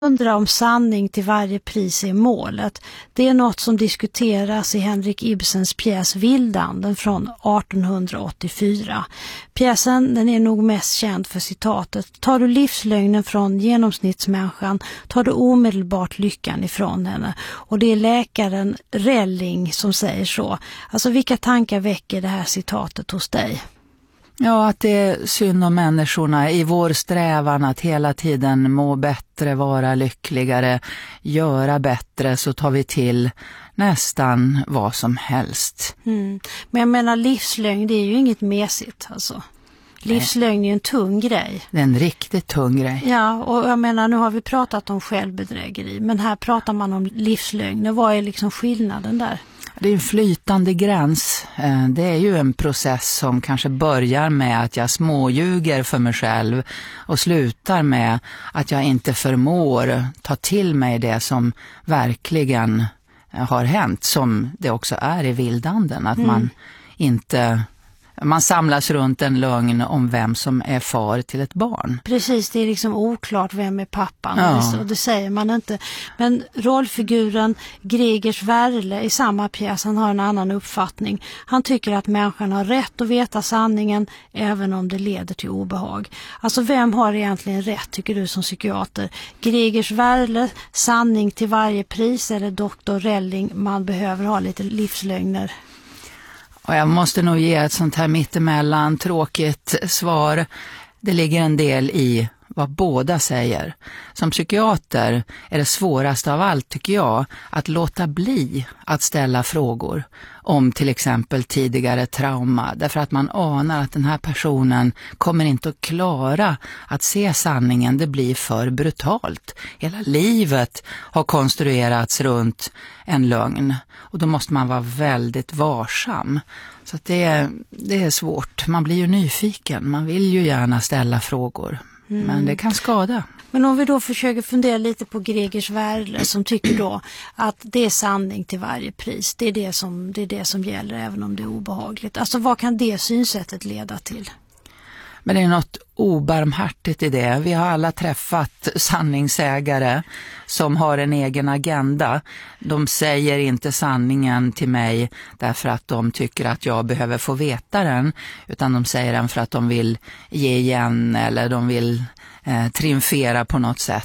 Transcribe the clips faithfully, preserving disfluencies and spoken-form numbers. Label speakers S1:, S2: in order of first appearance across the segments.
S1: undrar om sanning till varje pris är målet. Det är något som diskuteras i Henrik Ibsens pjäs Vildanden från artonhundraåttiofyra. Pjäsen den är nog mest känd för citatet: tar du livslögnen från genomsnittsmänniskan tar du omedelbart lyckan ifrån henne. Och det är läkaren Relling som säger så. Alltså vilka tankar väcker det här citatet hos dig?
S2: Ja, att det är synd om människorna i vår strävan att hela tiden må bättre, vara lyckligare, göra bättre, så tar vi till nästan vad som helst.
S1: Mm. Men jag menar, livslögn, det är ju inget mesigt alltså. Livslögn är ju en tung grej.
S2: Det är en riktigt tung grej.
S1: Ja, och jag menar, nu har vi pratat om självbedrägeri, men här pratar man om livslögn. Vad är liksom skillnaden där?
S2: Det är en flytande gräns. Det är ju en process som kanske börjar med att jag småljuger för mig själv och slutar med att jag inte förmår ta till mig det som verkligen har hänt, som det också är i Vildanden. Att mm. man inte... Man samlas runt en lögn om vem som är far till ett barn.
S1: Precis, det är liksom oklart vem är pappan.
S2: Ja.
S1: Och det säger man inte. Men rollfiguren Gregers Werle i samma pjäs, han har en annan uppfattning. Han tycker att människan har rätt att veta sanningen även om det leder till obehag. Alltså vem har egentligen rätt, tycker du som psykiater? Gregers Werle, sanning till varje pris, eller doktor Relling, man behöver ha lite livslögner?
S2: Och jag måste nog ge ett sånt här mittemellan tråkigt svar. Det ligger en del i vad båda säger. Som psykiater är det svåraste av allt, tycker jag, att låta bli att ställa frågor om till exempel tidigare trauma. Därför att man anar att den här personen kommer inte att klara att se sanningen. Det blir för brutalt. Hela livet har konstruerats runt en lögn. Och då måste man vara väldigt varsam. Så att det, är, det är svårt. Man blir ju nyfiken. Man vill ju gärna ställa frågor. Mm. Men det kan skada.
S1: Men om vi då försöker fundera lite på Gregers Werle, som tycker då att det är sanning till varje pris. Det är det som, det är det som gäller även om det är obehagligt. Alltså vad kan det synsättet leda till?
S2: Men det är något obarmhärtigt i det. Vi har alla träffat sanningsägare som har en egen agenda. De säger inte sanningen till mig därför att de tycker att jag behöver få veta den, utan de säger den för att de vill ge igen eller de vill eh, triumfera på något sätt.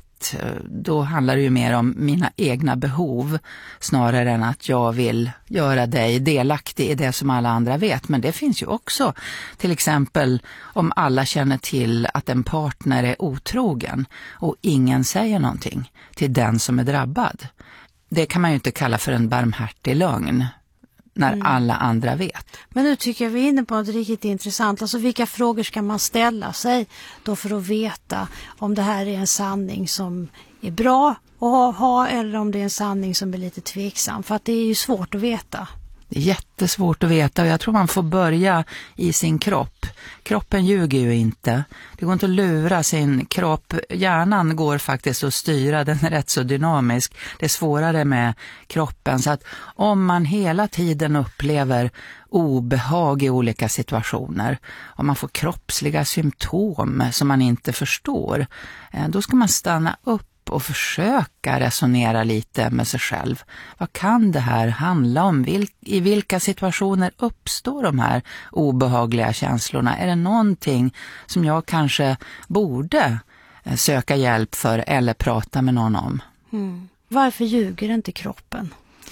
S2: Då handlar det ju mer om mina egna behov snarare än att jag vill göra dig delaktig i det som alla andra vet. Men det finns ju också, till exempel om alla känner till att en partner är otrogen och ingen säger någonting till den som är drabbad. Det kan man ju inte kalla för en barmhärtig lögn när mm. alla andra vet.
S1: Men nu tycker jag vi är inne på något riktigt intressant. Alltså vilka frågor ska man ställa sig då för att veta om det här är en sanning som är bra att ha eller om det är en sanning som är lite tveksam. För att det är ju svårt att veta.
S2: Det är jättesvårt att veta och jag tror man får börja i sin kropp. Kroppen ljuger ju inte. Det går inte att lura sin kropp. Hjärnan går faktiskt att styra, den är rätt så dynamisk. Det är svårare med kroppen. Så att om man hela tiden upplever obehag i olika situationer, om man får kroppsliga symptom som man inte förstår, då ska man stanna upp och försöka resonera lite med sig själv. Vad kan det här handla om? Vil- I vilka situationer uppstår de här obehagliga känslorna? Är det någonting som jag kanske borde söka hjälp för eller prata med någon om?
S1: Mm. Varför ljuger inte kroppen?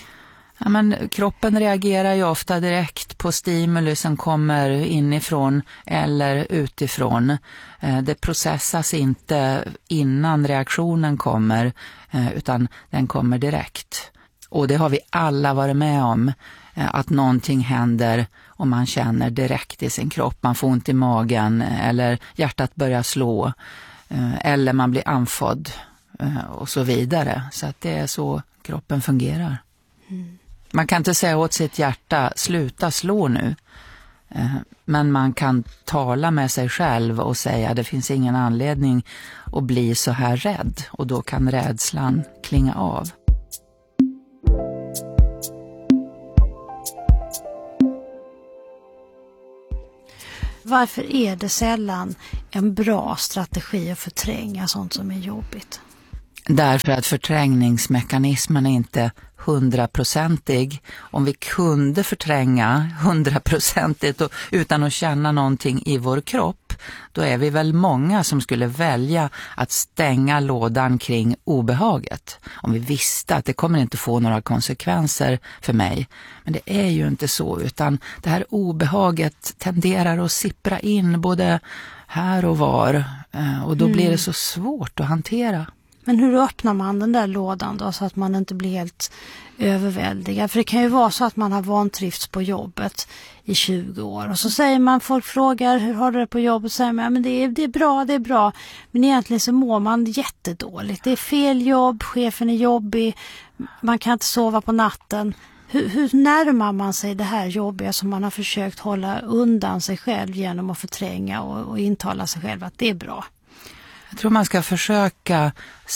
S2: Ja, men kroppen reagerar ju ofta direkt på stimuli som kommer inifrån eller utifrån. Det processas inte innan reaktionen kommer utan den kommer direkt. Och det har vi alla varit med om, att någonting händer och man känner direkt i sin kropp. Man får ont i magen eller hjärtat börjar slå eller man blir andfådd och så vidare. Så att det är så kroppen fungerar. Mm. Man kan inte säga åt sitt hjärta, sluta slå nu. Men man kan tala med sig själv och säga, det finns ingen anledning att bli så här rädd. Och då kan rädslan klinga av.
S1: Varför är det sällan en bra strategi att förtränga sånt som är jobbigt?
S2: Därför att förträngningsmekanismen är inte hundraprocentig. Om vi kunde förtränga hundraprocentigt utan att känna någonting i vår kropp, då är vi väl många som skulle välja att stänga lådan kring obehaget. Om vi visste att det kommer inte få några konsekvenser för mig. Men det är ju inte så, utan det här obehaget tenderar att sippra in både här och var. Och då mm. blir det så svårt att hantera.
S1: Men hur öppnar man den där lådan då så att man inte blir helt överväldigad? För det kan ju vara så att man har vantrivts på jobbet i tjugo år. Och så säger man, folk frågar hur har du det på jobbet? Och säger man, ja, men det är, det är bra, det är bra. Men egentligen så mår man jättedåligt. Det är fel jobb, chefen är jobbig, man kan inte sova på natten. Hur, hur närmar man sig det här jobbiga som man har försökt hålla undan sig själv genom att förtränga och, och intala sig själv att det är bra?
S2: Jag tror man ska försöka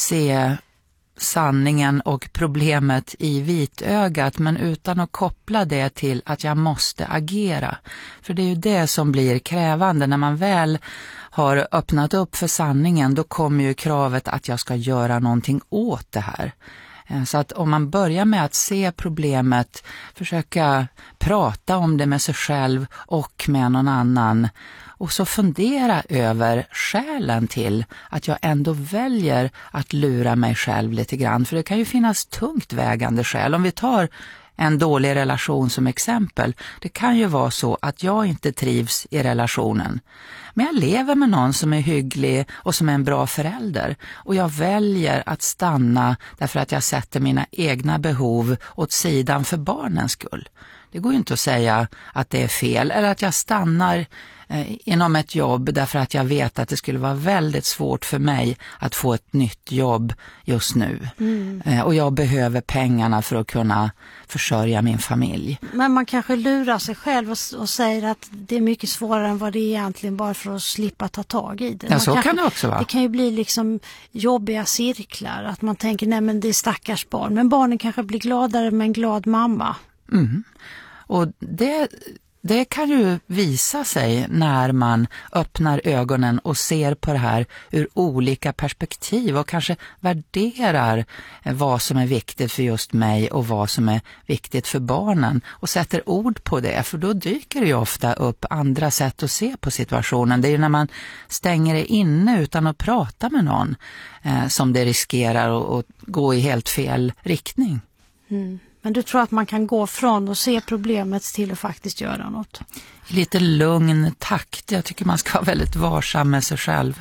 S2: se sanningen och problemet i vitögat, men utan att koppla det till att jag måste agera. För det är ju det som blir krävande. När man väl har öppnat upp för sanningen, då kommer ju kravet att jag ska göra någonting åt det här. Så att om man börjar med att se problemet, försöka prata om det med sig själv och med någon annan, och så fundera över skälen till att jag ändå väljer att lura mig själv lite grann. För det kan ju finnas tungt vägande skäl. Om vi tar en dålig relation som exempel. Det kan ju vara så att jag inte trivs i relationen. Men jag lever med någon som är hygglig och som är en bra förälder. Och jag väljer att stanna därför att jag sätter mina egna behov åt sidan för barnens skull. Det går ju inte att säga att det är fel, eller att jag stannar inom ett jobb därför att jag vet att det skulle vara väldigt svårt för mig att få ett nytt jobb just nu. Mm. Och jag behöver pengarna för att kunna försörja min familj.
S1: Men man kanske lurar sig själv och, och säger att det är mycket svårare än vad det är egentligen, bara för att slippa ta tag i det.
S2: Ja, så
S1: kanske,
S2: kan det också vara.
S1: Det kan ju bli liksom jobbiga cirklar, att man tänker nej men det är stackars barn. Men barnen kanske blir gladare med en glad mamma.
S2: Mm. Och det... Det kan ju visa sig när man öppnar ögonen och ser på det här ur olika perspektiv och kanske värderar vad som är viktigt för just mig och vad som är viktigt för barnen och sätter ord på det, för då dyker det ju ofta upp andra sätt att se på situationen. Det är ju när man stänger det inne utan att prata med någon eh, som det riskerar att, att gå i helt fel riktning.
S1: Mm. Men du tror att man kan gå från och se problemet till att faktiskt göra något?
S2: I lite lugn takt. Jag tycker man ska vara väldigt varsam med sig själv.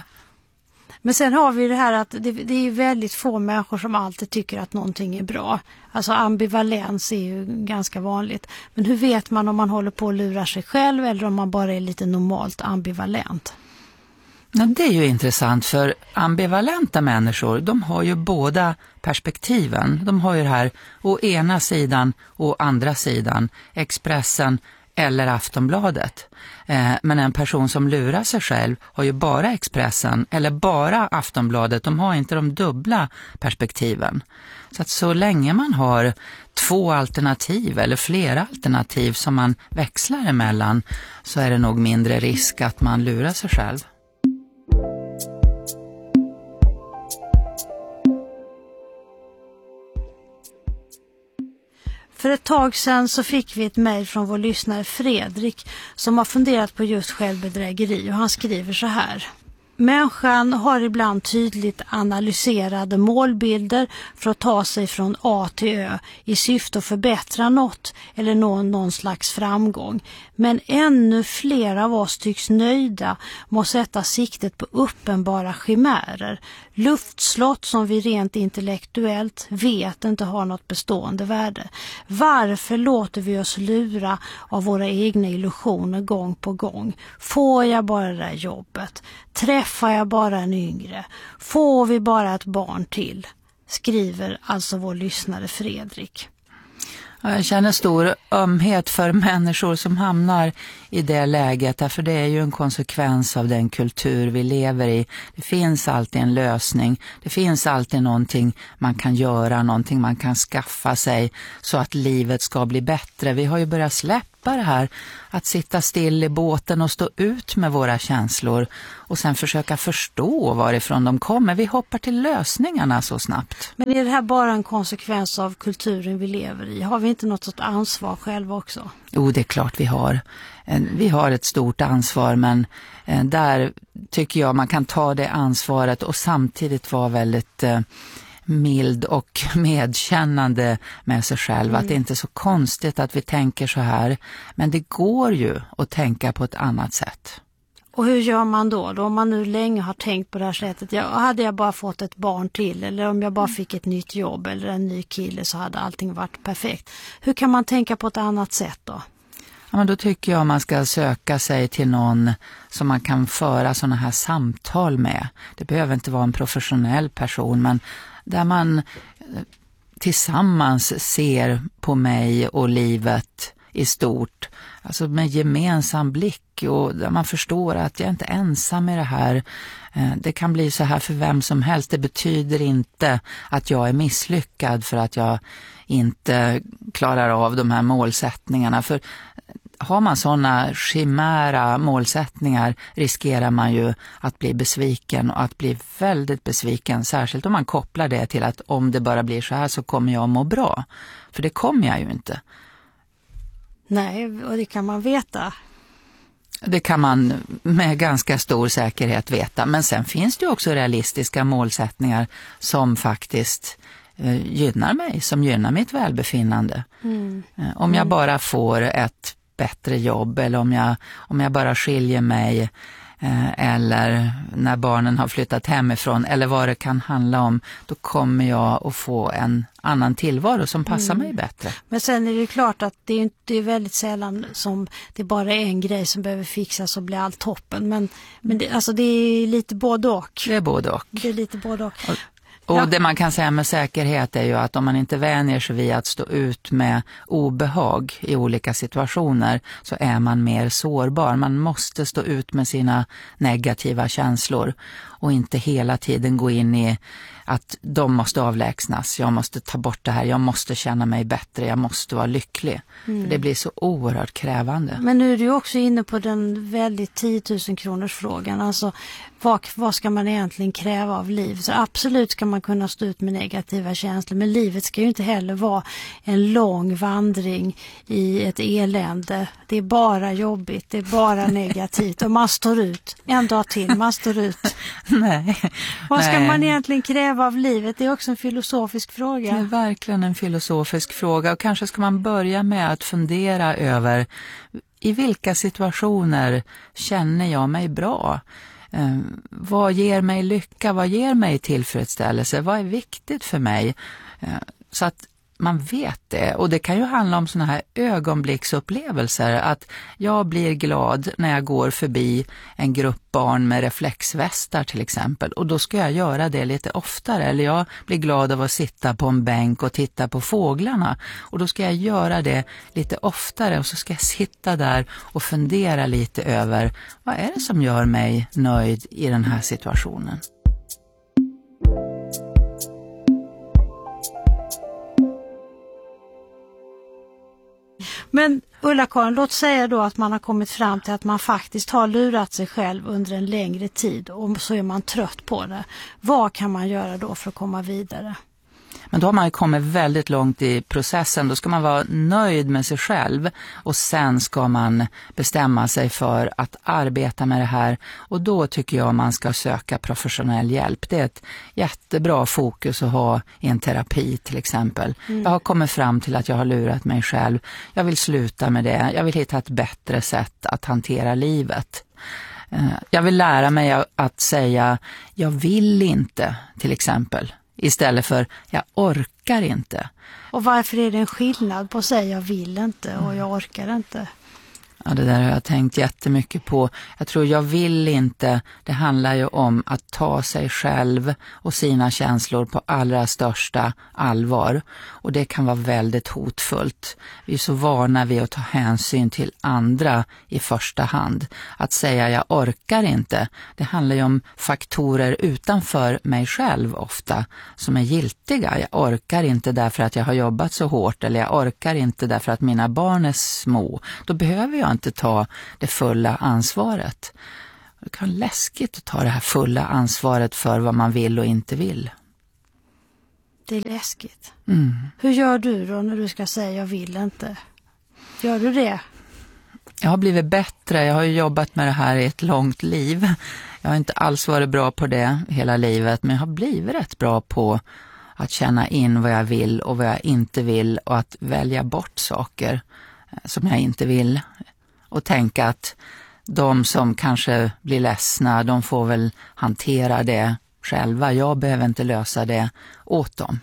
S1: Men sen har vi det här att det, det är väldigt få människor som alltid tycker att någonting är bra. Alltså ambivalens är ju ganska vanligt. Men hur vet man om man håller på att lura sig själv eller om man bara är lite normalt ambivalent?
S2: Ja, det är ju intressant, för ambivalenta människor, de har ju båda perspektiven. De har ju det här å ena sidan och andra sidan, Expressen eller Aftonbladet. Eh, men en person som lurar sig själv har ju bara Expressen eller bara Aftonbladet. De har inte de dubbla perspektiven. Så att så länge man har två alternativ eller flera alternativ som man växlar emellan, så är det nog mindre risk att man lurar sig själv.
S1: För ett tag sedan så fick vi ett mejl från vår lyssnare Fredrik som har funderat på just självbedrägeri, och han skriver så här. Människan har ibland tydligt analyserade målbilder för att ta sig från A till Ö i syfte att förbättra något eller nå någon slags framgång. Men ännu fler av oss tycks nöjda med att sätta siktet på uppenbara chimärer. Luftslott som vi rent intellektuellt vet inte har något bestående värde. Varför låter vi oss lura av våra egna illusioner gång på gång? Får jag bara det där jobbet? Träffar jag bara en yngre? Får vi bara ett barn till? Skriver alltså vår lyssnare Fredrik.
S2: Jag känner stor ömhet för människor som hamnar i det läget, därför det är ju en konsekvens av den kultur vi lever i. Det finns alltid en lösning, det finns alltid någonting man kan göra, någonting man kan skaffa sig så att livet ska bli bättre. Vi har ju börjat släppa släppa det här, att sitta still i båten och stå ut med våra känslor och sen försöka förstå varifrån de kommer. Vi hoppar till lösningarna så snabbt.
S1: Men är det här bara en konsekvens av kulturen vi lever i? Har vi inte något sorts ansvar själva också?
S2: Jo, det är klart vi har. Vi har ett stort ansvar, men där tycker jag man kan ta det ansvaret och samtidigt vara väldigt mild och medkännande med sig själv. Mm. Att det inte är så konstigt att vi tänker så här. Men det går ju att tänka på ett annat sätt.
S1: Och hur gör man då? Då om man nu länge har tänkt på det här sättet. Ja, hade jag bara fått ett barn till, eller om jag bara fick ett nytt jobb eller en ny kille, så hade allting varit perfekt. Hur kan man tänka på ett annat sätt då?
S2: Ja, men då tycker jag man ska söka sig till någon som man kan föra sådana här samtal med. Det behöver inte vara en professionell person, men där man tillsammans ser på mig och livet i stort. Alltså med gemensam blick, och där man förstår att jag inte är ensam i det här. Det kan bli så här för vem som helst. Det betyder inte att jag är misslyckad för att jag inte klarar av de här målsättningarna. För har man sådana chimära målsättningar riskerar man ju att bli besviken, och att bli väldigt besviken, särskilt om man kopplar det till att om det bara blir så här så kommer jag må bra. För det kommer jag ju inte.
S1: Nej, och det kan man veta.
S2: Det kan man med ganska stor säkerhet veta. Men sen finns det ju också realistiska målsättningar som faktiskt eh, gynnar mig, som gynnar mitt välbefinnande. Mm. Eh, om jag bara får ett bättre jobb, eller om jag, om jag bara skiljer mig, eh, eller när barnen har flyttat hemifrån, eller vad det kan handla om, då kommer jag att få en annan tillvaro som passar mm. mig bättre.
S1: Men sen är det klart att det är, det är väldigt sällan som det bara är en grej som behöver fixas och bli allt toppen. Men, men det, alltså det är lite både och.
S2: Det är både och.
S1: Det är lite både och.
S2: och Och ja. Det man kan säga med säkerhet är ju att om man inte vänjer sig vid att stå ut med obehag i olika situationer, så är man mer sårbar. Man måste stå ut med sina negativa känslor och inte hela tiden gå in i att de måste avlägsnas. Jag måste ta bort det här, jag måste känna mig bättre, jag måste vara lycklig. Mm. För det blir så oerhört krävande.
S1: Men nu är du också inne på den väldigt tio tusen kronors frågan. Alltså vad, vad ska man egentligen kräva av liv? Så absolut ska man kunna stå ut med negativa känslor, men livet ska ju inte heller vara en lång vandring i ett elände. Det är bara jobbigt, det är bara negativt, och man står ut en dag till, man står ut.
S2: Nej.
S1: Vad ska
S2: Nej.
S1: man egentligen kräva av livet? Det är också en filosofisk fråga.
S2: Det är verkligen en filosofisk fråga, och kanske ska man börja med att fundera över i vilka situationer känner jag mig bra? Eh, vad ger mig lycka? Vad ger mig tillfredsställelse? Vad är viktigt för mig? Eh, så att man vet det. Och det kan ju handla om såna här ögonblicksupplevelser, att jag blir glad när jag går förbi en grupp barn med reflexvästar till exempel, och då ska jag göra det lite oftare. Eller jag blir glad av att sitta på en bänk och titta på fåglarna, och då ska jag göra det lite oftare, och så ska jag sitta där och fundera lite över vad är det som gör mig nöjd i den här situationen.
S1: Men Ulla-Karin, låt säga då att man har kommit fram till att man faktiskt har lurat sig själv under en längre tid, och så är man trött på det. Vad kan man göra då för att komma vidare?
S2: Men då har man ju kommit väldigt långt i processen. Då ska man vara nöjd med sig själv, och sen ska man bestämma sig för att arbeta med det här. Och då tycker jag man ska söka professionell hjälp. Det är ett jättebra fokus att ha i en terapi till exempel. Mm. Jag har kommit fram till att jag har lurat mig själv. Jag vill sluta med det. Jag vill hitta ett bättre sätt att hantera livet. Jag vill lära mig att säga jag vill inte till exempel, istället för jag orkar inte.
S1: Och varför är det en skillnad på att säga jag vill inte och jag orkar inte?
S2: Ja, det där har jag tänkt jättemycket på. Jag tror jag vill inte, det handlar ju om att ta sig själv och sina känslor på allra största allvar. Och det kan vara väldigt hotfullt. Vi är så vana vid att ta hänsyn till andra i första hand. Att säga jag orkar inte, det handlar ju om faktorer utanför mig själv ofta som är giltiga. Jag orkar inte därför att jag har jobbat så hårt, eller jag orkar inte därför att mina barn är små. Då behöver jag inte ta det fulla ansvaret. Det kan vara läskigt att ta det här fulla ansvaret för vad man vill och inte vill.
S1: Det är läskigt.
S2: Mm.
S1: Hur gör du då när du ska säga jag vill inte? Gör du det?
S2: Jag har blivit bättre. Jag har ju jobbat med det här i ett långt liv. Jag har inte alls varit bra på det hela livet, men jag har blivit rätt bra på att känna in vad jag vill och vad jag inte vill och att välja bort saker som jag inte vill. Och tänka att de som kanske blir ledsna, de får väl hantera det själva. Jag behöver inte lösa det åt dem.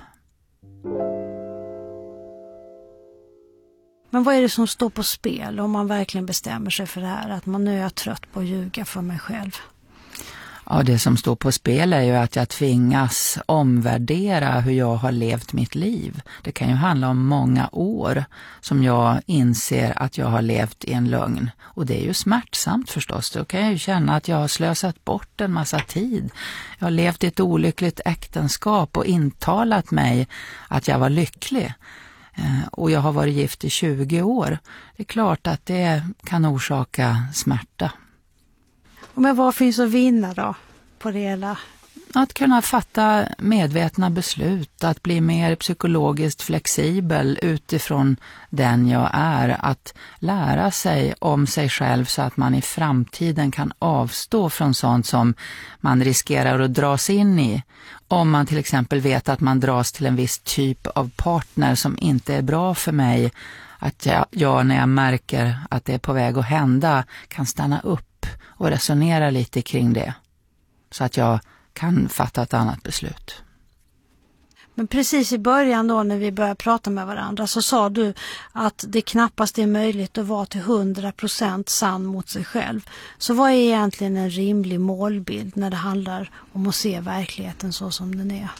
S1: Men vad är det som står på spel om man verkligen bestämmer sig för det här? Att man nu är trött på att ljuga för mig själv.
S2: Ja, det som står på spel är ju att jag tvingas omvärdera hur jag har levt mitt liv. Det kan ju handla om många år som jag inser att jag har levt i en lögn. Och det är ju smärtsamt förstås. Då kan jag ju känna att jag har slösat bort en massa tid. Jag har levt i ett olyckligt äktenskap och intalat mig att jag var lycklig. Och jag har varit gift i tjugo år. Det är klart att det kan orsaka smärta.
S1: Men vad finns att vinna då på det hela?
S2: Att kunna fatta medvetna beslut, att bli mer psykologiskt flexibel utifrån den jag är, att lära sig om sig själv så att man i framtiden kan avstå från sånt som man riskerar att dras in i. Om man till exempel vet att man dras till en viss typ av partner som inte är bra för mig, att jag, jag när jag märker att det är på väg att hända kan stanna upp och resonera lite kring det så att jag kan fatta ett annat beslut.
S1: Men precis i början då när vi började prata med varandra så sa du att det knappast är möjligt att vara till hundra procent sann mot sig själv. Så vad är egentligen en rimlig målbild när det handlar om att se verkligheten så som den är?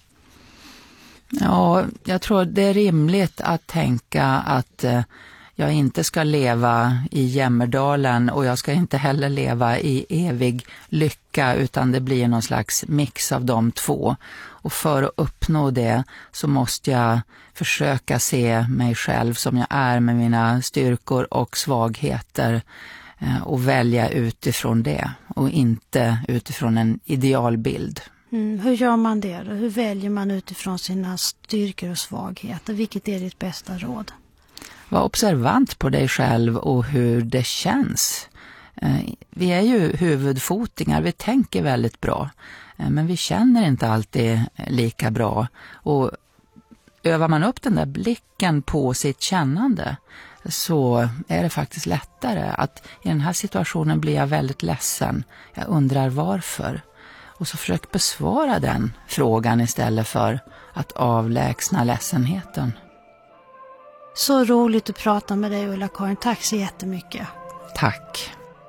S2: Ja, jag tror det är rimligt att tänka att eh, jag inte ska leva i Jämmerdalen och jag ska inte heller leva i evig lycka, utan det blir någon slags mix av de två. Och för att uppnå det så måste jag försöka se mig själv som jag är med mina styrkor och svagheter och välja utifrån det och inte utifrån en idealbild.
S1: Mm, hur gör man det då? Hur väljer man utifrån sina styrkor och svagheter? Vilket är ditt bästa råd?
S2: Var observant på dig själv och hur det känns. Vi är ju huvudfotingar, vi tänker väldigt bra. Men vi känner inte alltid lika bra. Och övar man upp den där blicken på sitt kännande så är det faktiskt lättare att i den här situationen blir jag väldigt ledsen. Jag undrar varför. Och så försök besvara den frågan istället för att avlägsna ledsenheten.
S1: Så roligt att prata med dig, Ulla-Karin. Tack så jättemycket.
S2: Tack.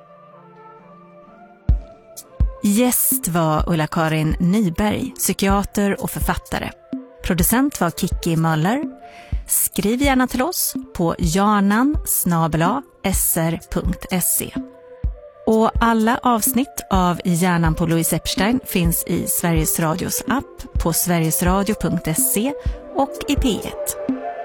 S3: Gäst var Ulla-Karin Nyberg, psykiater och författare. Producent var Kikki Möller. Skriv gärna till oss på jarnan snabel-a s r punkt se. Och alla avsnitt av Hjärnan på Louise Epstein finns i Sveriges Radios app, på sverigesradio punkt se och i P ett.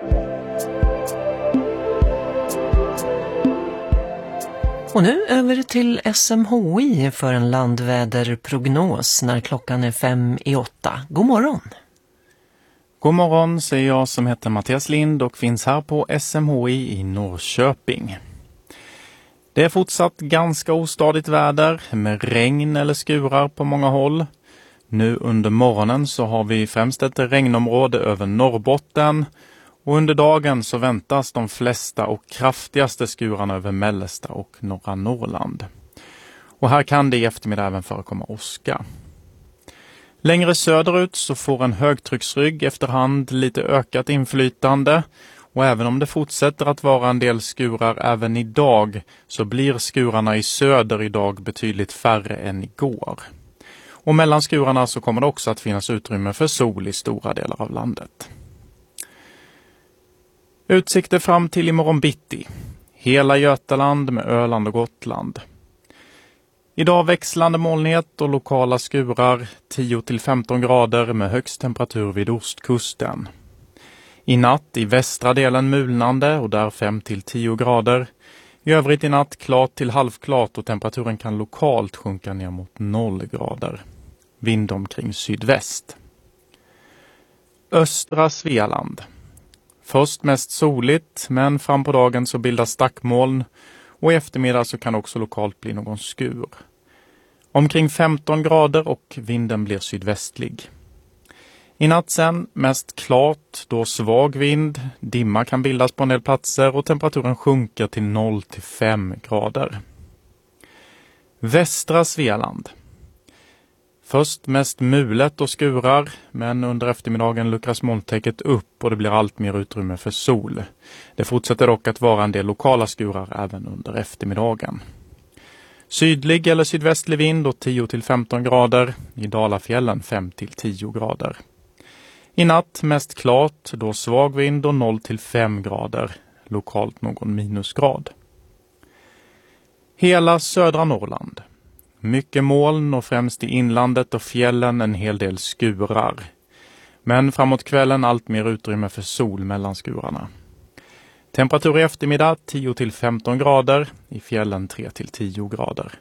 S4: Och nu över till S M H I för en landväderprognos när klockan är fem i åtta. God morgon!
S5: God morgon, säger jag som heter Mattias Lind och finns här på S M H I i Norrköping. Det är fortsatt ganska ostadigt väder med regn eller skurar på många håll. Nu under morgonen så har vi främst ett regnområde över Norrbotten. Och under dagen så väntas de flesta och kraftigaste skurarna över mellersta och norra Norrland. Och här kan det i eftermiddag även förekomma åska. Längre söderut så får en högtrycksrygg efterhand lite ökat inflytande. Och även om det fortsätter att vara en del skurar även idag så blir skurarna i söder idag betydligt färre än igår. Och mellan skurarna så kommer det också att finnas utrymme för sol i stora delar av landet. Utsikter fram till imorgon bitti. Hela Götaland med Öland och Gotland. Idag växlande molnighet och lokala skurar tio till femton grader med högst temperatur vid ostkusten. I natt i västra delen mulnande och där fem till tio grader. I övrigt i natt klart till halvklart och temperaturen kan lokalt sjunka ner mot noll grader. Vind omkring sydväst. Östra Svealand. Först mest soligt men fram på dagen så bildas stackmoln och i eftermiddag så kan också lokalt bli någon skur. Omkring femton grader och vinden blir sydvästlig. I natt sen mest klart, då svag vind, dimma kan bildas på en del platser och temperaturen sjunker till noll till fem grader. Västra Svealand. Först mest mulet och skurar, men under eftermiddagen luckras molntäcket upp och det blir allt mer utrymme för sol. Det fortsätter dock att vara en del lokala skurar även under eftermiddagen. Sydlig eller sydvästlig vind och tio till femton grader, i Dalafjällen fem till tio grader. I natt mest klart, då svag vind och noll till fem grader, lokalt någon minusgrad. Hela södra Norrland. Mycket moln och främst i inlandet och fjällen en hel del skurar. Men framåt kvällen allt mer utrymme för sol mellan skurarna. Temperatur i eftermiddag tio till femton grader, i fjällen tre till tio grader.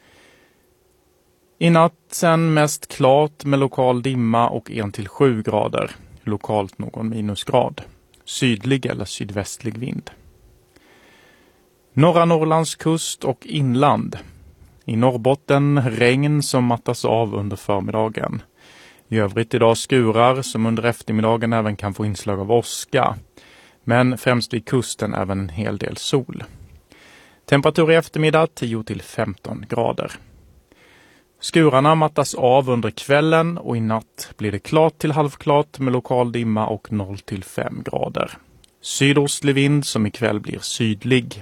S5: I natt sen mest klart med lokal dimma och en till sju grader, lokalt någon minusgrad. Sydlig eller sydvästlig vind. Norra Norrlands kust och inland. I Norrbotten regn som mattas av under förmiddagen. I övrigt idag skurar som under eftermiddagen även kan få inslag av åska. Men främst vid kusten även en hel del sol. Temperatur i eftermiddag tio till femton grader. Skurarna mattas av under kvällen och i natt blir det klart till halvklart med lokal dimma och noll till fem grader. Sydostlig vind som ikväll blir sydlig.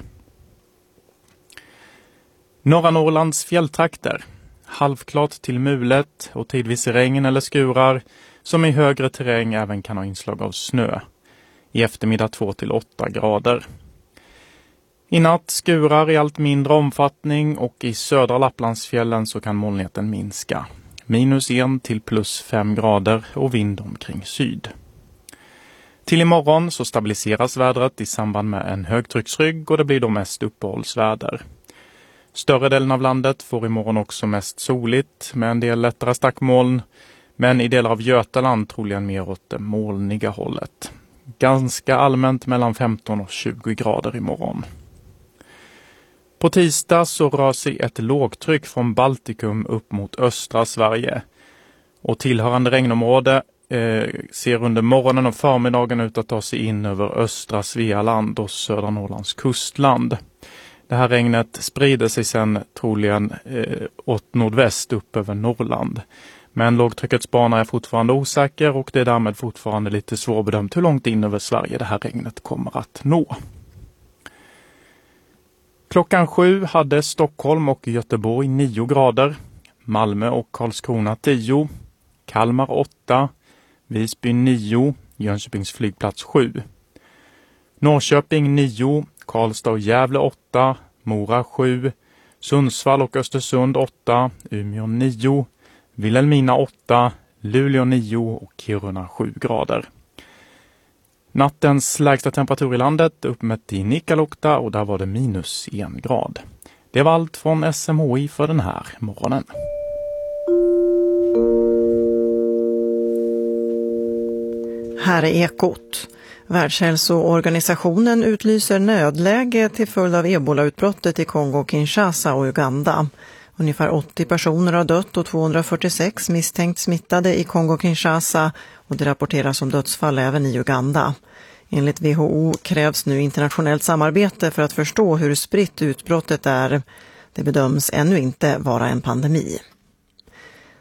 S5: Norra Norrlands fjälltrakter. Halvklart till mulet och tidvis regn eller skurar som i högre terräng även kan ha inslag av snö. I eftermiddag två till åtta grader. I natt skurar i allt mindre omfattning och i södra Lapplandsfjällen så kan molnigheten minska. Minus en till plus fem grader och vind omkring syd. Till imorgon så stabiliseras vädret i samband med en högtrycksrygg och det blir då mest uppehållsväder. Större delen av landet får imorgon också mest soligt med en del lättare stackmoln, men i delar av Götaland troligen mer åt det molniga hållet. Ganska allmänt mellan femton och tjugo grader imorgon. På tisdag så rör sig ett lågtryck från Baltikum upp mot östra Sverige. Och tillhörande regnområde eh, ser under morgonen och förmiddagen ut att ta sig in över östra Svealand och södra Norrlands kustland. Det här regnet sprider sig sedan troligen eh, åt nordväst upp över Norrland. Men lågtryckets bana är fortfarande osäker och det är därmed fortfarande lite svårbedömt hur långt in över Sverige det här regnet kommer att nå. Klockan sju hade Stockholm och Göteborg nio grader, Malmö och Karlskrona tio, Kalmar åtta, Visby nio, Jönköpings flygplats sju. Norrköping nio, Karlstad och Gävle åtta, Mora sju, Sundsvall och Östersund åtta, Umeå nio, Vilhelmina åtta, Luleå nio och Kiruna sju grader. Nattens lägsta temperatur i landet uppmätt i Nikkaluokta och där var det minus en grad. Det var allt från S M H I för den här morgonen.
S6: Här är Ekot. Världshälsoorganisationen utlyser nödläge till följd av ebolautbrottet i Kongo-Kinshasa och Uganda. Ungefär åttio personer har dött och tvåhundrafyrtiosex misstänkt smittade i Kongo-Kinshasa och det rapporteras om dödsfall även i Uganda. Enligt W H O krävs nu internationellt samarbete för att förstå hur spritt utbrottet är. Det bedöms ännu inte vara en pandemi.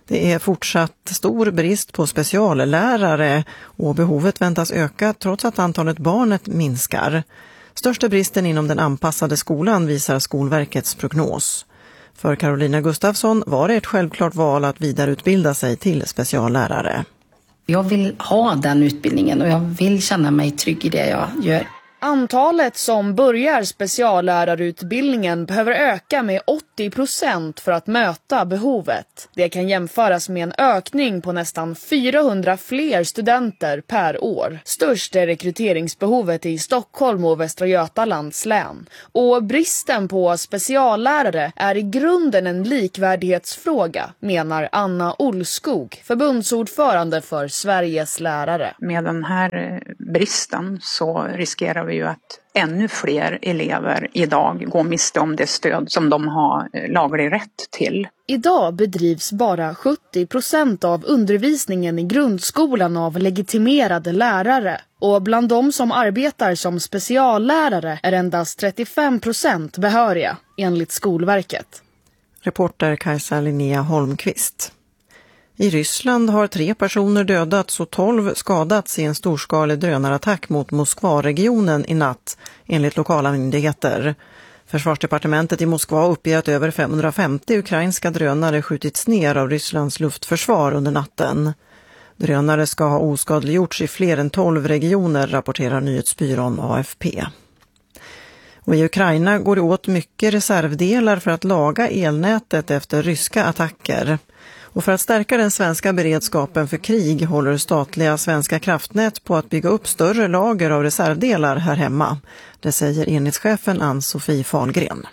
S6: Det är fortsatt stor brist på speciallärare och behovet väntas öka trots att antalet barnet minskar. Största bristen inom den anpassade skolan visar Skolverkets prognos. För Carolina Gustafsson var det ett självklart val att vidareutbilda sig till speciallärare.
S7: Jag vill ha den utbildningen och jag vill känna mig trygg i det jag gör.
S8: Antalet som börjar speciallärarutbildningen behöver öka med åttio procent för att möta behovet. Det kan jämföras med en ökning på nästan fyrahundra fler studenter per år. Störst är rekryteringsbehovet i Stockholm och Västra Götalands län. Och bristen på speciallärare är i grunden en likvärdighetsfråga, menar Anna Olskog, förbundsordförande för Sveriges lärare.
S9: Med den här bristen så riskerar vi ju att ännu fler elever idag går miste om det stöd som de har laglig rätt till.
S8: Idag bedrivs bara sjuttio procent av undervisningen i grundskolan av legitimerade lärare. Och bland de som arbetar som speciallärare är endast trettiofem procent behöriga, enligt Skolverket.
S6: Reporter Kajsa Linnea Holmqvist. I Ryssland har tre personer dödats och tolv skadats i en storskalig drönarattack mot Moskva-regionen i natt, enligt lokala myndigheter. Försvarsdepartementet i Moskva uppger att över femhundrafemtio ukrainska drönare skjutits ner av Rysslands luftförsvar under natten. Drönare ska ha oskadliggjorts i fler än tolv regioner, rapporterar nyhetsbyrån A F P. Och i Ukraina går det åt mycket reservdelar för att laga elnätet efter ryska attacker. Och för att stärka den svenska beredskapen för krig håller statliga Svenska kraftnät på att bygga upp större lager av reservdelar här hemma. Det säger enhetschefen Ann-Sofie Fahlgren.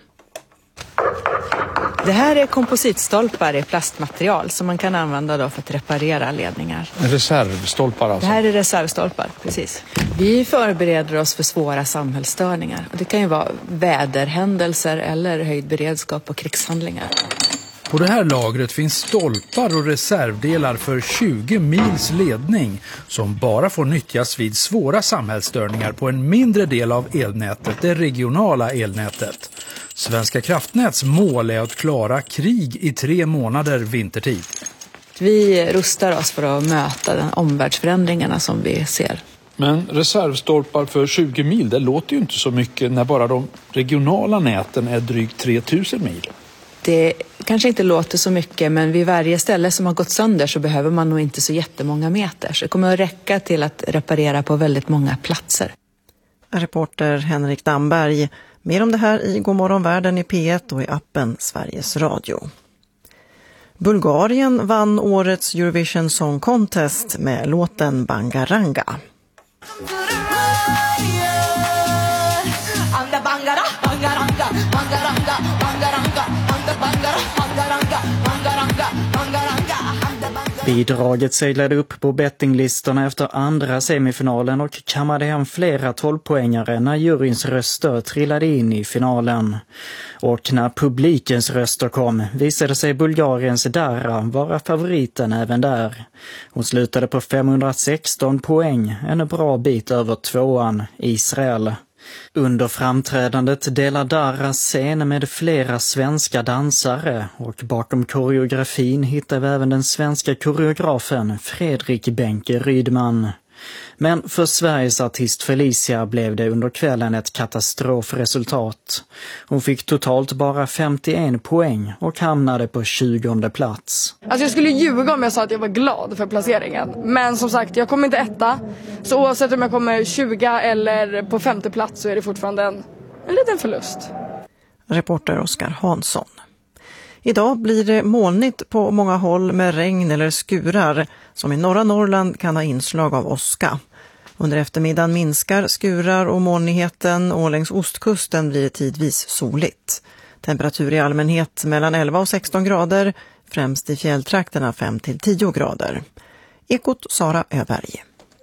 S10: Det här är kompositstolpar i plastmaterial som man kan använda då för att reparera ledningar.
S11: Reservstolpar alltså?
S10: Det här är reservstolpar, precis. Vi förbereder oss för svåra samhällsstörningar. Och det kan ju vara väderhändelser eller höjd beredskap och krigshandlingar.
S11: På det här lagret finns stolpar och reservdelar för tjugo mils ledning som bara får nyttjas vid svåra samhällsstörningar på en mindre del av elnätet, det regionala elnätet. Svenska kraftnäts mål är att klara krig i tre månader vintertid.
S10: Vi rustar oss för att möta den omvärldsförändringarna som vi ser.
S11: Men reservstolpar för tjugo mil, det låter ju inte så mycket när bara de regionala näten är drygt tre tusen mil.
S10: Det kanske inte låter så mycket, men vid varje ställe som har gått sönder så behöver man nog inte så jättemånga meter. Så det kommer att räcka till att reparera på väldigt många platser.
S6: Reporter Henrik Damberg. Mer om det här i Godmorgon Världen i P ett och i appen Sveriges Radio. Bulgarien vann årets Eurovision Song Contest med låten Bangaranga.
S12: Bidraget seglade upp på bettinglistorna efter andra semifinalen och kammade hem flera tolvpoängare när juryns röster trillade in i finalen. Och när publikens röster kom visade sig Bulgariens Dara vara favoriten även där. Hon slutade på femhundrasexton poäng, en bra bit över tvåan Israel. Under framträdandet delar Dara scen med flera svenska dansare och bakom koreografin hittar vi även den svenska koreografen Fredrik Benke Rydman. Men för Sveriges artist Felicia blev det under kvällen ett katastrofresultat. Hon fick totalt bara femtioen poäng och hamnade på tjugonde plats.
S13: Alltså jag skulle ljuga om jag sa att jag var glad för placeringen. Men som sagt, jag kommer inte etta. Så oavsett om jag kommer tjugo eller på femte plats så är det fortfarande en, en liten förlust.
S6: Reporter Oskar Hansson. Idag blir det molnigt på många håll med regn eller skurar som i norra Norrland kan ha inslag av åska. Under eftermiddagen minskar skurar och molnigheten och längs ostkusten blir det tidvis soligt. Temperatur i allmänhet mellan elva och sexton grader, främst i fjälltrakterna fem till tio grader. Ekot Sara Öberg.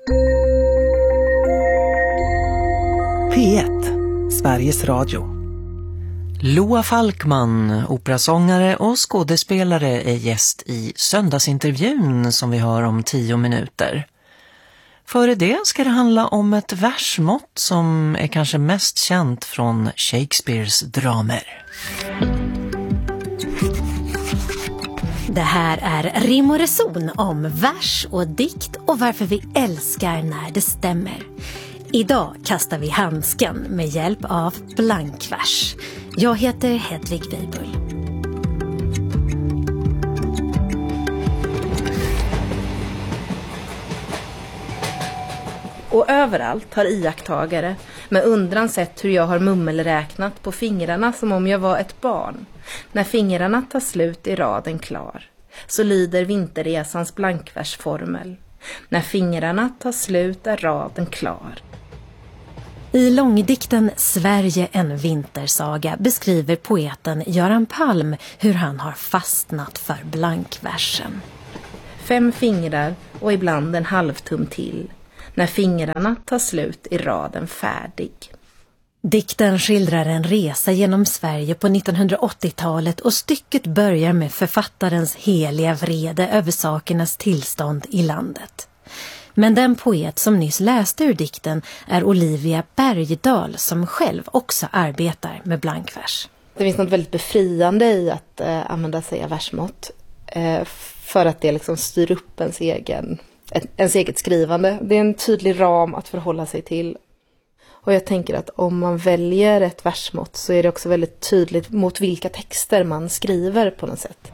S4: P ett, Sveriges Radio. Loa Falkman, operasångare och skådespelare, är gäst i söndagsintervjun som vi hör om tio minuter. Före det ska det handla om ett versmått som är kanske mest känt från Shakespeares dramer.
S3: Det här är Rim och reson om vers och dikt och varför vi älskar när det stämmer. Idag kastar vi handsken med hjälp av blankvers. Jag heter Hedvig Weibull.
S14: Och överallt har iakttagare med undran sett hur jag har mummelräknat på fingrarna som om jag var ett barn. När fingrarna tar slut i raden klar, så lyder vinterresans blankversformel. När fingrarna tar slut är raden klar.
S3: I långdikten Sverige en vintersaga beskriver poeten Göran Palm hur han har fastnat för blankversen.
S14: Fem fingrar och ibland en halvtum till. När fingrarna tar slut i raden färdig.
S3: Dikten skildrar en resa genom Sverige på nittonhundraåttiotalet och stycket börjar med författarens heliga vrede över sakernas tillstånd i landet. Men den poet som nyss läste ur dikten är Olivia Bergdahl som själv också arbetar med blankvers.
S14: Det finns något väldigt befriande i att eh, använda sig av versmått eh, för att det liksom styr upp ens, egen, ens eget skrivande. Det är en tydlig ram att förhålla sig till. Och jag tänker att om man väljer ett versmått så är det också väldigt tydligt mot vilka texter man skriver på något sätt.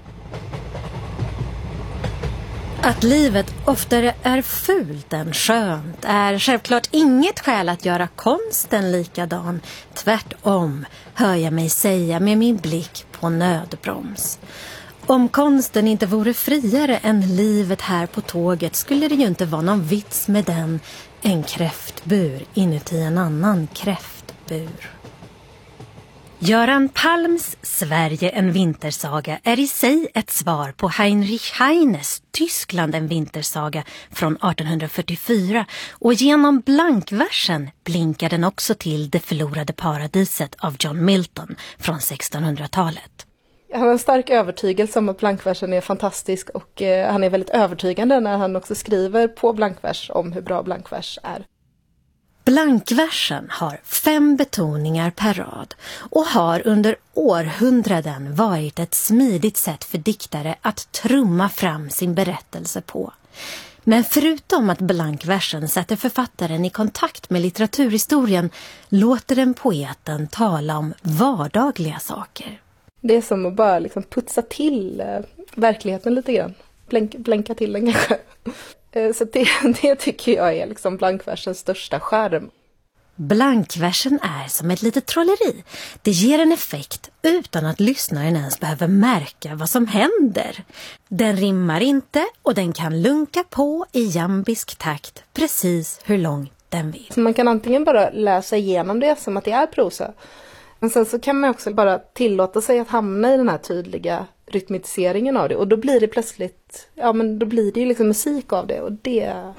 S3: Att livet oftare är fult än skönt är självklart inget skäl att göra konsten likadan. Tvärtom hör jag mig säga med min blick på nödbroms. Om konsten inte vore friare än livet här på tåget skulle det ju inte vara någon vits med den. En kräftbur inuti en annan kräftbur. Göran Palms Sverige en vintersaga är i sig ett svar på Heinrich Heines Tyskland en vintersaga från artonhundrafyrtiofyra och genom blankversen blinkar den också till Det förlorade paradiset av John Milton från sextonhundratalet.
S14: Han har en stark övertygelse om att blankversen är fantastisk och eh, han är väldigt övertygande när han också skriver på blankvers om hur bra blankvers är.
S3: Blankversen har fem betoningar per rad och har under århundraden varit ett smidigt sätt för diktare att trumma fram sin berättelse på. Men förutom att blankversen sätter författaren i kontakt med litteraturhistorien låter den poeten tala om vardagliga saker.
S14: Det är som att bara liksom putsa till eh, verkligheten lite grann. Blänk, blänka till den kanske. eh, så det, det tycker jag är liksom blankversens största skärm.
S3: Blankversen är som ett litet trolleri. Det ger en effekt utan att lyssnaren ens behöver märka vad som händer. Den rimmar inte och den kan lunka på i jambisk takt precis hur långt den vill.
S14: Så man kan antingen bara läsa igenom det som att det är prosa. Men sen så kan man också bara tillåta sig att hamna i den här tydliga rytmiseringen av det. Och då blir det plötsligt, ja men då blir det ju liksom musik av det. Och det...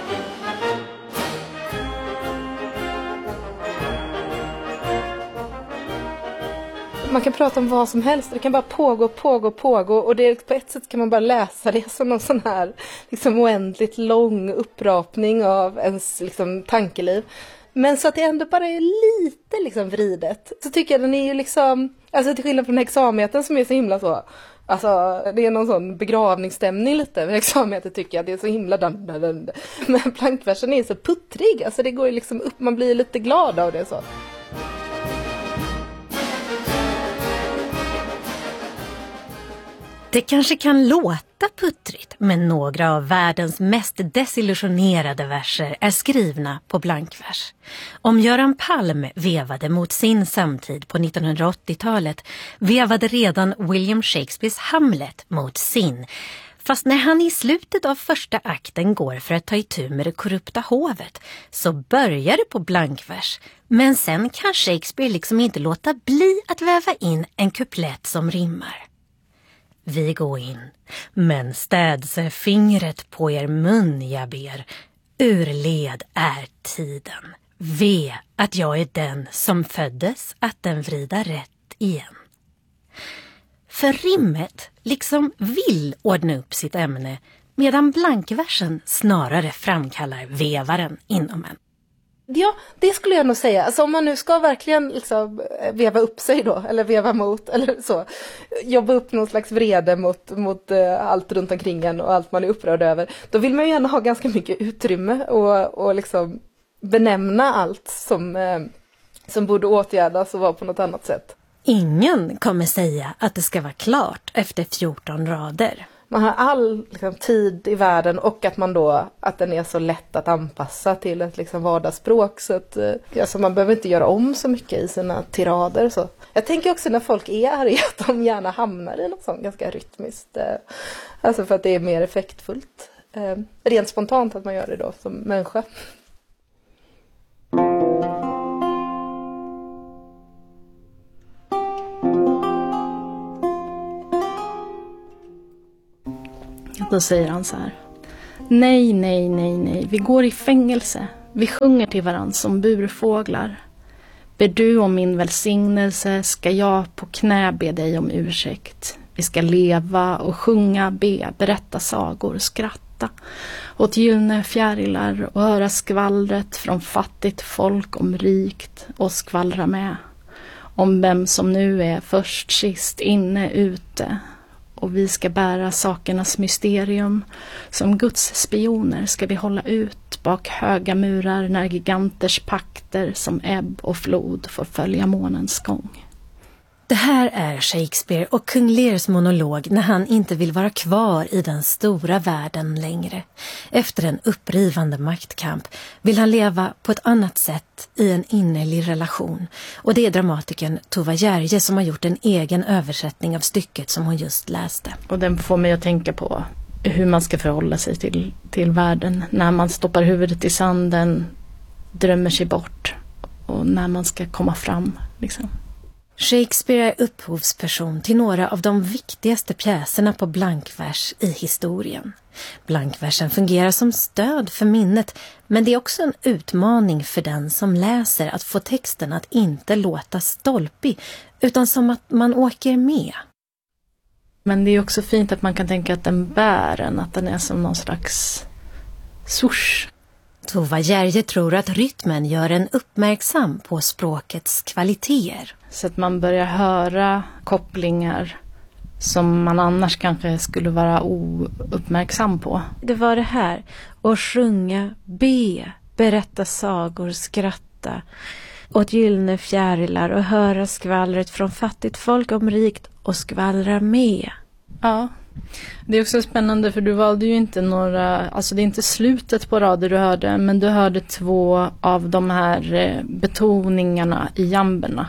S14: Man kan prata om vad som helst. Det kan bara pågå, pågå, pågå. Och det, på ett sätt kan man bara läsa det som någon sån här liksom oändligt lång upprapning av ens liksom tankeliv. Men så att det ändå bara är lite liksom vridet. Så tycker jag den är ju liksom, alltså till skillnad från hexametern som är så himla så. Alltså det är någon sån begravningsstämning lite. Men hexametern tycker jag det är så himla dum, dum, dum. Men blankversen är så puttrig. Alltså det går ju liksom upp, man blir lite glad av det så.
S3: Det kanske kan låta puttrigt, men några av världens mest desillusionerade verser är skrivna på blankvers. Om Göran Palm vevade mot sin samtid på nittonhundraåttiotalet vevade redan William Shakespeares Hamlet mot sin. Fast när han i slutet av första akten går för att ta itu med det korrupta hovet så börjar det på blankvers. Men sen kan Shakespeare liksom inte låta bli att väva in en kuplett som rimmar. Vi går in, men städse fingret på er mun jag ber. Urled är tiden. Ve att jag är den som föddes att den vrida rätt igen. För rimmet liksom vill ordna upp sitt ämne medan blankversen snarare framkallar vevaren inom en.
S14: Ja, det skulle jag nog säga. Alltså om man nu ska verkligen liksom veva upp sig då, eller veva mot, eller så. Jobba upp någon slags vrede mot, mot uh, allt runt omkring en och allt man är upprörd över. Då vill man ju gärna ha ganska mycket utrymme och, och liksom benämna allt som, uh, som borde åtgärdas och vara på något annat sätt.
S3: Ingen kommer säga att det ska vara klart efter fjorton rader.
S14: Man har all liksom, tid i världen och att man då att den är så lätt att anpassa till ett liksom, vardagsspråk så att alltså, man behöver inte göra om så mycket i sina tirader. Så. Jag tänker också när folk är arga att de gärna hamnar i något sånt ganska rytmiskt. Eh, alltså för att det är mer effektfullt. Eh, rent spontant att man gör det då som människa.
S15: Då säger han så här: nej, nej, nej, nej, vi går i fängelse. Vi sjunger till varandra som burfåglar. Ber du om min välsignelse ska jag på knä be dig om ursäkt. Vi ska leva och sjunga, be, berätta sagor, skratta åt gyllene fjärilar och höra skvallret från fattigt folk om rikt och skvallra med. Om vem som nu är först, sist, inne, ute. Och vi ska bära sakernas mysterium. Som Guds spioner ska vi hålla ut bak höga murar när giganters pakter som ebb och flod får följa månens gång.
S3: Det här är Shakespeare och kung Lears monolog när han inte vill vara kvar i den stora världen längre. Efter en upprivande maktkamp vill han leva på ett annat sätt i en innerlig relation. Och det är dramatikern Tova Järje som har gjort en egen översättning av stycket som hon just läste.
S15: Och den får mig att tänka på hur man ska förhålla sig till, till världen. När man stoppar huvudet i sanden, drömmer sig bort och när man ska komma fram liksom.
S3: Shakespeare är upphovsperson till några av de viktigaste pjäserna på blankvers i historien. Blankversen fungerar som stöd för minnet, men det är också en utmaning för den som läser att få texten att inte låta stolpig, utan som att man åker med.
S15: Men det är också fint att man kan tänka att den bär en, att den är som någon slags swoosh.
S3: Tova Järje tror att rytmen gör en uppmärksam på språkets kvaliteter.
S15: Så att man börjar höra kopplingar som man annars kanske skulle vara ouppmärksam på.
S1: Det var det här, att sjunga, be, berätta sagor, skratta åt gyllene fjärilar och höra skvallret från fattigt folk om rikt och skvallra med.
S15: Ja, det är också spännande för du valde ju inte några, alltså det är inte slutet på rader du hörde, men du hörde två av de här betoningarna i jamberna.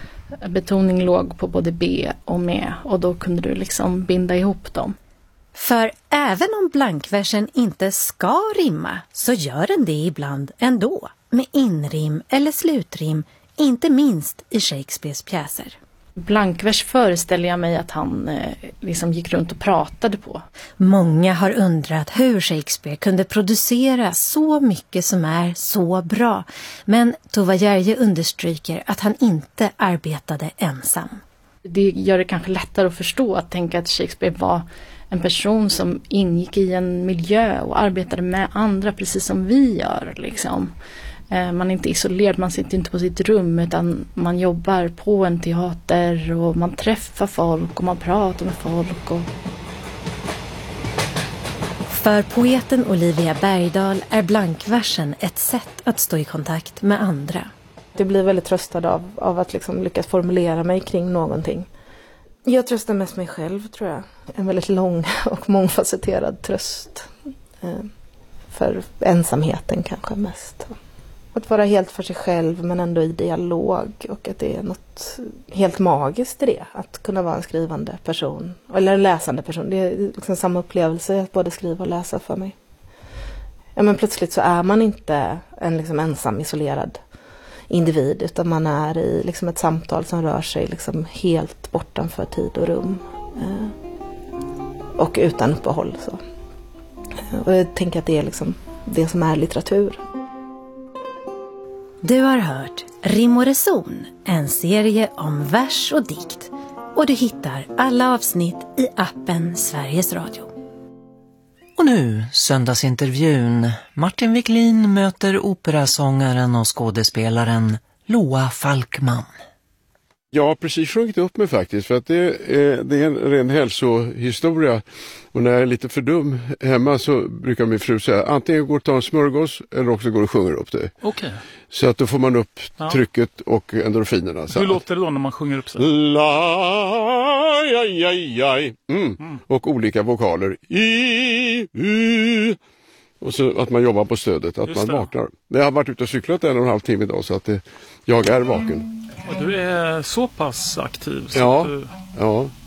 S15: Betoning låg på både B och med och då kunde du liksom binda ihop dem.
S3: För även om blankversen inte ska rimma så gör den det ibland ändå. Med inrim eller slutrim, inte minst i Shakespeares pjäser.
S15: Blankvers föreställer jag mig att han eh, liksom gick runt och pratade på.
S3: Många har undrat hur Shakespeare kunde producera så mycket som är så bra. Men Tova Järje understryker att han inte arbetade ensam.
S15: Det gör det kanske lättare att förstå att tänka att Shakespeare var en person som ingick i en miljö och arbetade med andra precis som vi gör liksom. Man är inte isolerad, man sitter inte på sitt rum utan man jobbar på en teater och man träffar folk och man pratar med folk. Och...
S3: För poeten Olivia Bergdahl är blankversen ett sätt att stå i kontakt med andra.
S14: Det blir väldigt tröstad av, av att liksom lyckas formulera mig kring någonting. Jag tröstar mest mig själv tror jag. En väldigt lång och mångfacetterad tröst. För ensamheten kanske mest. Att vara helt för sig själv men ändå i dialog och att det är något helt magiskt i det. Att kunna vara en skrivande person eller en läsande person. Det är liksom samma upplevelse att både skriva och läsa för mig. Ja, men plötsligt så är man inte en liksom ensam isolerad individ utan man är i liksom ett samtal som rör sig liksom helt bortanför tid och rum. Eh, och utan uppehåll. Så. Och jag tänker att det är liksom det som är litteratur.
S3: Du har hört Rim och reson, en serie om vers och dikt. Och du hittar alla avsnitt i appen Sveriges Radio. Och
S4: nu söndagsintervjun. Martin Wiklin möter operasångaren och skådespelaren Loa Falkman.
S16: Jag har precis sjungit upp mig faktiskt, för att det är, det är en ren hälsohistoria. Och när jag är lite för dum hemma så brukar min fru säga antingen går det att ta en smörgås eller också går det och sjunger upp det.
S5: Okej.
S16: Så att då får man upp
S5: Ja.
S16: trycket och endorfinerna.
S5: Hur låter det då när man sjunger upp sig?
S16: La, aj, aj, aj. Mm. Mm. Och olika vokaler. I, u. Och så att man jobbar på stödet, att
S5: Just
S16: man
S5: det.
S16: vaknar. Jag har varit ute och cyklat en och en halv timme idag så att det, jag är vaken.
S5: Och du är så pass aktiv så
S16: Ja,
S5: att du...
S16: ja.